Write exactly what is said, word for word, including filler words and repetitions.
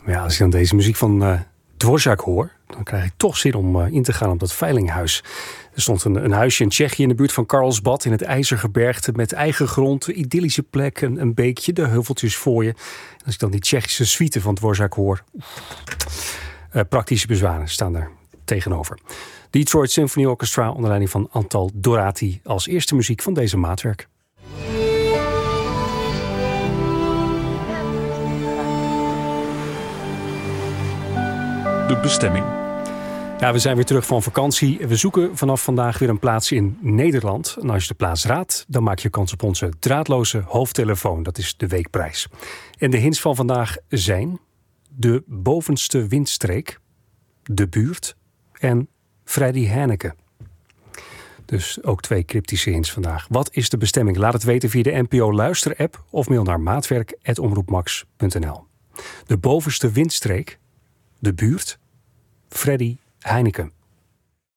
Ja, als ik dan deze muziek van uh, Dvorak hoor, dan krijg ik toch zin om uh, in te gaan op dat veilinghuis. Er stond een, een huisje in Tsjechië in de buurt van Karlsbad in het IJzergebergte met eigen grond, een idyllische plek, een, een beekje, de heuveltjes voor je. En als ik dan die Tsjechische suite van Dvorak hoor, uh, praktische bezwaren staan daar tegenover. Detroit Symphony Orchestra onder leiding van Antal Dorati als eerste muziek van deze maatwerk. De bestemming. Ja, we zijn weer terug van vakantie. We zoeken vanaf vandaag weer een plaats in Nederland. En als je de plaats raadt, dan maak je kans op onze draadloze hoofdtelefoon. Dat is de weekprijs. En de hints van vandaag zijn de bovenste windstreek, de buurt en Freddy Heineken. Dus ook twee cryptische hints vandaag. Wat is de bestemming? Laat het weten via de N P O Luister-app of mail naar maatwerk apenstaartje omroepmax punt n l. De bovenste windstreek, de buurt, Freddy Heineken.